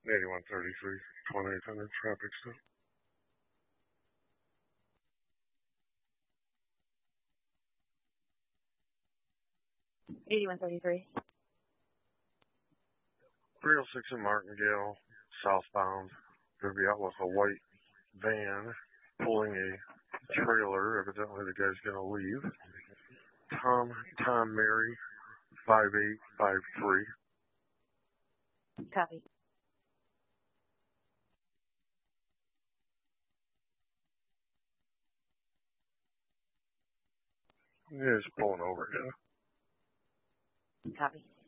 8133, 2800 traffic stop. 8133. 306 in Martingale, southbound. Gonna be out with a white van pulling a trailer. Evidently the guy's gonna leave. Tom Mary, 5853. Copy. Yeah, he's pulling over, yeah. Copy.